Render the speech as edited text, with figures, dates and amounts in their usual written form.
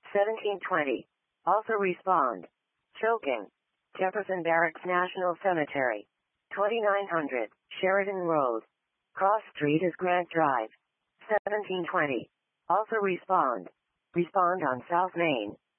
1720. Also respond. Choking. Jefferson Barracks National Cemetery. 2900. Sheridan Road. Cross Street is Grant Drive. 1720. Also respond. Respond on South Main.